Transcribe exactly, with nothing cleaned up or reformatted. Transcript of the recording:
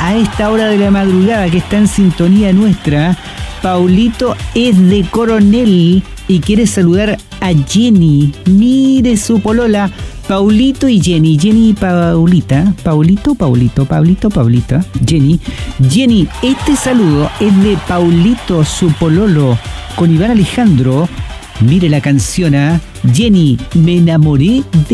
a esta hora de la madrugada que está en sintonía nuestra. Paulito es de Coronel y quiere saludar a Jenny. Mire su polola, Paulito y Jenny. Jenny y Paulita. Paulito, Paulito, Pablito, Paulita. Jenny. Jenny, este saludo es de Paulito, su pololo, con Iván Alejandro. Mire la canción, ¿eh? Jenny, me enamoré de